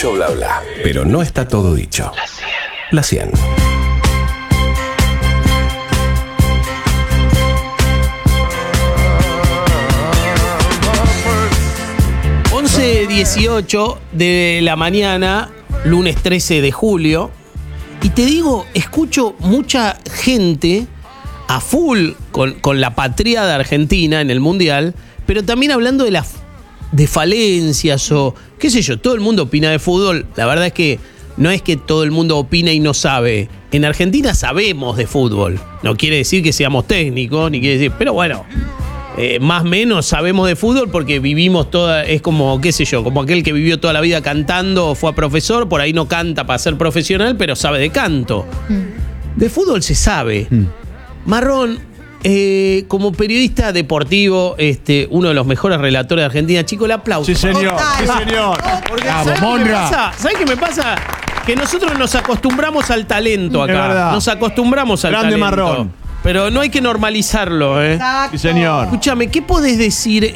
mucho bla bla, pero no está todo dicho. La 100. La 11:18 de la mañana, lunes 13 de julio. Y te digo, escucho mucha gente a full con la patria de Argentina en el Mundial, pero también hablando de falencias o qué sé yo, todo el mundo opina de fútbol. La verdad es que no es que todo el mundo opina y no sabe. En Argentina sabemos de fútbol. No quiere decir que seamos técnicos, ni quiere decir, pero bueno, más o menos sabemos de fútbol porque vivimos toda, es como, qué sé yo, como aquel que vivió toda la vida cantando o fue a profesor, por ahí no canta para ser profesional, pero sabe de canto. De fútbol se sabe. Marrón, como periodista deportivo, uno de los mejores relatores de Argentina, chico, el aplauso. Sí, señor. Sí, señor. ¿Sabes qué me pasa? Que nosotros nos acostumbramos al talento acá. Nos acostumbramos al talento. Grande Marrón. Pero no hay que normalizarlo, Sí, señor. Escúchame, ¿qué podés decir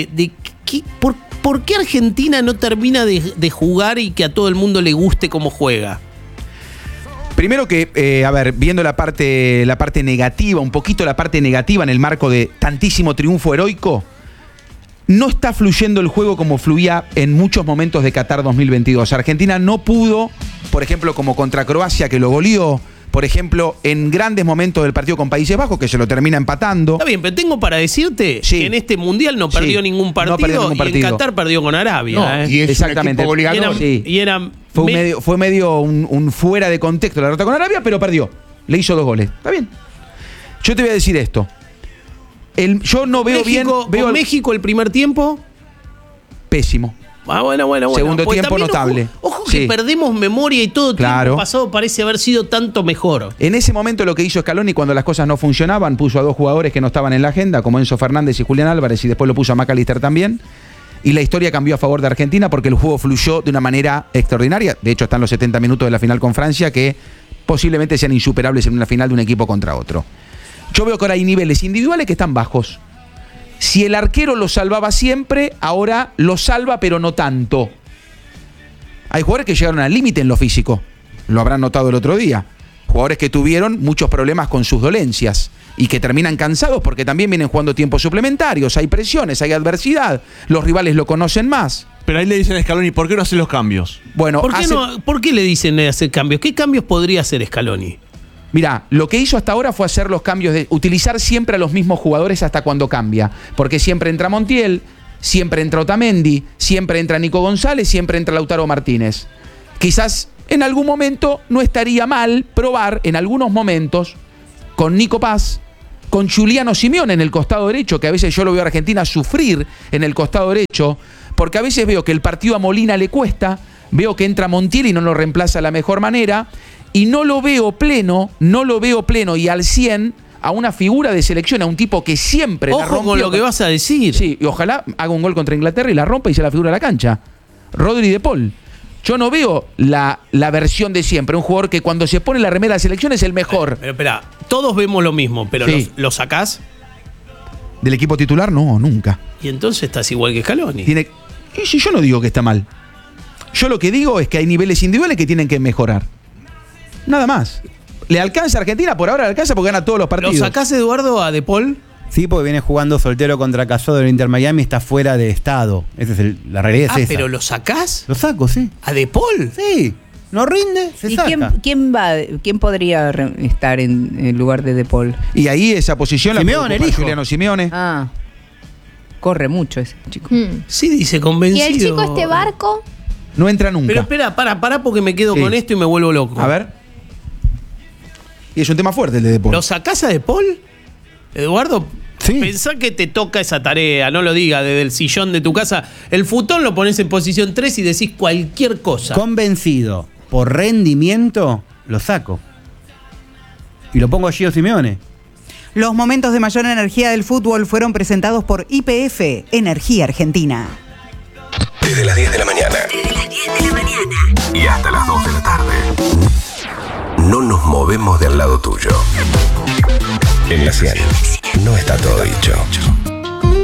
por qué Argentina no termina de jugar y que a todo el mundo le guste cómo juega? Primero que, viendo la parte negativa, un poquito la parte negativa en el marco de tantísimo triunfo heroico, no está fluyendo el juego como fluía en muchos momentos de Qatar 2022. Argentina no pudo, por ejemplo, como contra Croacia, que lo goleó, por ejemplo, en grandes momentos del partido con Países Bajos, que se lo termina empatando. Está bien, pero tengo para decirte que en este Mundial no perdió ningún partido, y en Qatar perdió con Arabia. Y es exactamente un equipo fue medio un fuera de contexto la derrota con Arabia, pero perdió. Le hizo 2 goles. Está bien. Yo te voy a decir esto. Yo no veo México, México el primer tiempo. Pésimo. Bueno. Segundo tiempo notable. Ojo que perdemos memoria y todo tiempo pasado parece haber sido tanto mejor. En ese momento lo que hizo Scaloni cuando las cosas no funcionaban, puso a 2 jugadores que no estaban en la agenda, como Enzo Fernández y Julián Álvarez, y después lo puso a McAllister también. Y la historia cambió a favor de Argentina porque el juego fluyó de una manera extraordinaria. De hecho, están los 70 minutos de la final con Francia que posiblemente sean insuperables en una final de un equipo contra otro. Yo veo que ahora hay niveles individuales que están bajos. Si el arquero lo salvaba siempre, ahora lo salva, pero no tanto. Hay jugadores que llegaron al límite en lo físico. Lo habrán notado el otro día. Jugadores que tuvieron muchos problemas con sus dolencias y que terminan cansados porque también vienen jugando tiempos suplementarios. Hay presiones, hay adversidad. Los rivales lo conocen más. Pero ahí le dicen a Scaloni, ¿por qué no hace los cambios? Bueno, ¿Por qué le dicen hacer cambios? ¿Qué cambios podría hacer Scaloni? Mirá, lo que hizo hasta ahora fue hacer los cambios de utilizar siempre a los mismos jugadores hasta cuando cambia. Porque siempre entra Montiel, siempre entra Otamendi, siempre entra Nico González, siempre entra Lautaro Martínez. Quizás en algún momento no estaría mal probar en algunos momentos con Nico Paz, con Giuliano Simeone en el costado derecho, que a veces yo lo veo a Argentina sufrir en el costado derecho, porque a veces veo que el partido a Molina le cuesta, veo que entra Montiel y no lo reemplaza de la mejor manera, y no lo veo pleno y al 100 a una figura de selección, a un tipo que siempre la rompió. Ojo con lo que vas a decir. Sí, y ojalá haga un gol contra Inglaterra y la rompa y sea la figura de la cancha. Rodri de Paul. Yo no veo la versión de siempre, un jugador que cuando se pone la remera de la selección es el mejor. Pero espera, todos vemos lo mismo, pero sí. ¿Lo sacás? ¿Del equipo titular? No, nunca. Y entonces estás igual que Scaloni. Y si yo no digo que está mal. Yo lo que digo es que hay niveles individuales que tienen que mejorar. Nada más. ¿Le alcanza a Argentina? Por ahora le alcanza porque gana todos los partidos. ¿Lo sacás, Eduardo, a De Paul? Sí, porque viene jugando soltero contra Casado del Inter Miami, está fuera de estado. Esa es la realidad. Es esa. ¿Pero lo sacás? Lo saco, sí. ¿A De Paul? Sí. No rinde, se saca. ¿Y quién podría estar en lugar de Paul? Y ahí esa posición Simeone, la ocupa Giuliano Simeone. Corre mucho ese chico. Sí, dice convencido. ¿Y el chico Barco? No entra nunca. Pero espera, pará porque me quedo con esto y me vuelvo loco. A ver. Y es un tema fuerte el de Paul. ¿Lo sacás a De Paul, Eduardo? Sí. Pensá que te toca esa tarea, no lo digas desde el sillón de tu casa. El futón lo pones en posición 3 y decís cualquier cosa. Convencido por rendimiento, lo saco. Y lo pongo a Gio Simeone. Los momentos de mayor energía del fútbol fueron presentados por YPF, Energía Argentina. Desde las 10 de la mañana. Y hasta las 2 de la tarde. No nos movemos del lado tuyo. En la 100 no está todo dicho.